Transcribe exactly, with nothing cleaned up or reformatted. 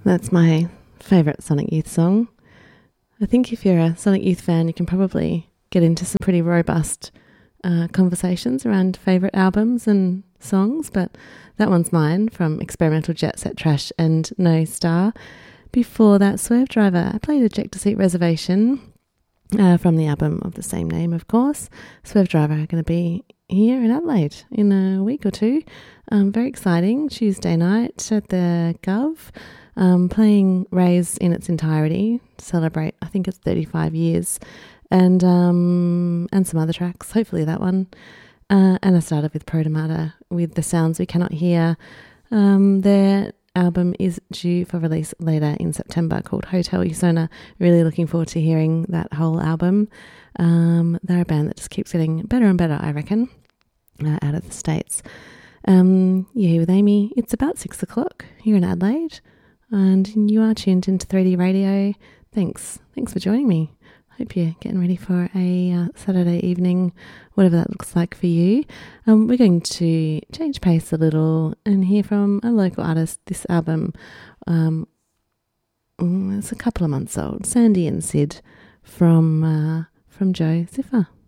That's my favourite Sonic Youth song. I think if you're a Sonic Youth fan, you can probably get into some pretty robust uh, conversations around favourite albums and songs, but that one's mine, from Experimental Jet Set Trash and No Star. Before that, Swerve Driver. I played Ejector Seat Reservation uh, from the album of the same name, of course. Swerve Driver are going to be here in Adelaide in a week or two. Um, very exciting. Tuesday night at the Gov. Um, playing Raise in its entirety to celebrate, I think it's thirty-five years, and um, and some other tracks, hopefully that one. Uh, and I started with Protomata with The Sounds We Cannot Hear. Um, their album is due for release later in September, called Hotel Usona. Really looking forward to hearing that whole album. Um, they're a band that just keeps getting better and better, I reckon, uh, out of the States. Um, you're here with Amy. It's about six o'clock here in Adelaide. And you are tuned into three D Radio. Thanks. Thanks for joining me. Hope you're getting ready for a uh, Saturday evening, whatever that looks like for you. Um, we're going to change pace a little and hear from a local artist. This album, um, it's a couple of months old. Sandy and Sid from uh, from Joe Ziffer.